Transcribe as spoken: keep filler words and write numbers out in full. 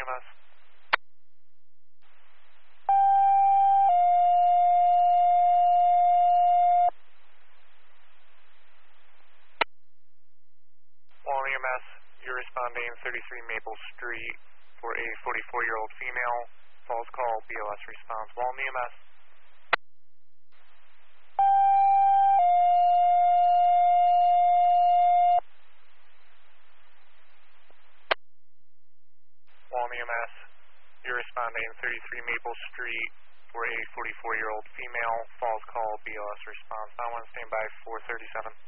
M S. Walney M S, you're responding thirty-three Maple Street for a forty-four-year-old female. Falls call, B O S response. Walney M S. Walney M S, you're responding thirty-three Maple Street for a forty-four-year-old female. Falls call, B O S response. nine one standby four thirty-seven.